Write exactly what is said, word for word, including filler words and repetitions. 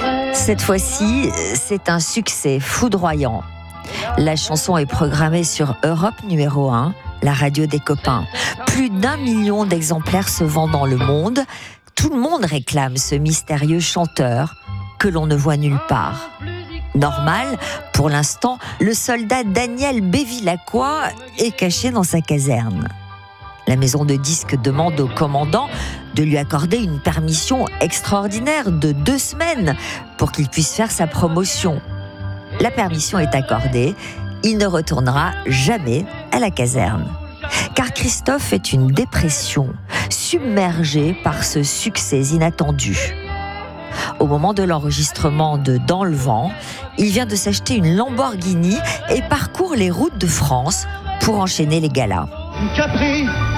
Cette fois-ci, c'est un succès foudroyant. La chanson est programmée sur Europe numéro un, la radio des copains. Plus d'un million d'exemplaires se vendent dans le monde. Tout le monde réclame ce mystérieux chanteur que l'on ne voit nulle part. Normal, pour l'instant, le soldat Daniel Bévilacqua est caché dans sa caserne. La maison de disques demande au commandant de lui accorder une permission extraordinaire de deux semaines pour qu'il puisse faire sa promotion. La permission est accordée, il ne retournera jamais à la caserne. Car Christophe est une dépression, submergé par ce succès inattendu. Au moment de l'enregistrement de Dans le vent, il vient de s'acheter une Lamborghini et parcourt les routes de France pour enchaîner les galas. Capri.